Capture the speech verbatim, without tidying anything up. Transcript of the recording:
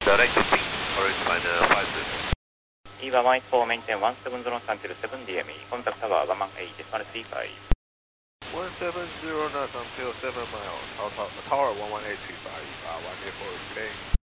direct to Ping, orange liner five zero. Eva Mike four, maintain one seven zero sun till seven D M E, contact tower one one eight, one three five. one seven zero knots until seven miles, tower, tower one one eight two five, uh, one eight four today.